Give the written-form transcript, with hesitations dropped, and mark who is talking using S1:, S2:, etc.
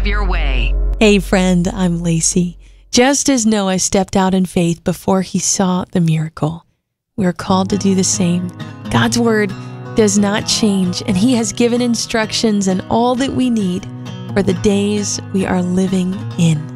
S1: have your way.
S2: Hey friend, I'm Lacey. Just as Noah stepped out in faith before he saw the miracle, we are called to do the same. God's word does not change, and he has given instructions and all that we need for the days we are living in.